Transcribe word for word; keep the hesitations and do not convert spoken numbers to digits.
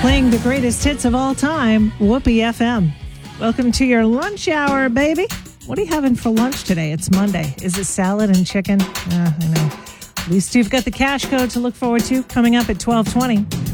Playing the greatest hits of all time, Whoopee F M. Welcome to your lunch hour, baby. What are you having for lunch today? It's Monday. Is it salad and chicken? Uh, I know. At least you've got the cash code to look forward to coming up at twelve twenty.